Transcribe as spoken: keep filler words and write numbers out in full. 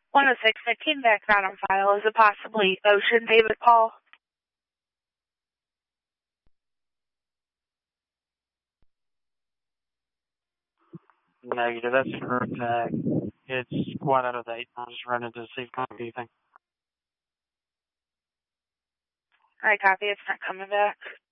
one oh six, I came back not on file. Is it possibly Ocean David Paul? Negative, that's a group tag. It's quite out of date. I was just running to see if I could anything. Alright, copy. It's not coming back.